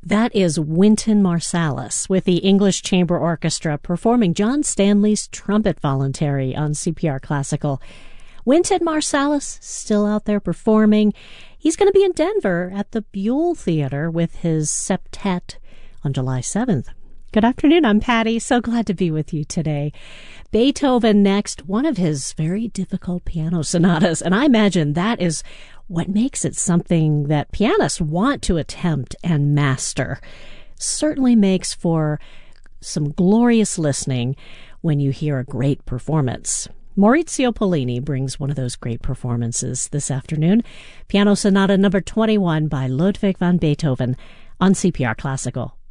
That is Wynton Marsalis with the English Chamber Orchestra performing John Stanley's Trumpet Voluntary on CPR Classical. Wynton Marsalis still out there performing. He's going to be in Denver at the Buell Theater with his septet on July 7th. Good afternoon, I'm Patty. So glad to be with you today. Beethoven next, one of his very difficult piano sonatas, and I imagine that is what makes it something that pianists want to attempt and master. Certainly makes for some glorious listening when you hear a great performance. Maurizio Pollini brings one of those great performances this afternoon. Piano Sonata number 21 by Ludwig van Beethoven on CPR Classical.